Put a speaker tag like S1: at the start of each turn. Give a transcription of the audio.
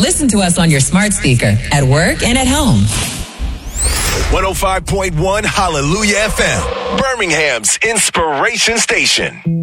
S1: Listen to us on your smart speaker at work and at home.
S2: 105.1 Hallelujah FM, Birmingham's inspiration station.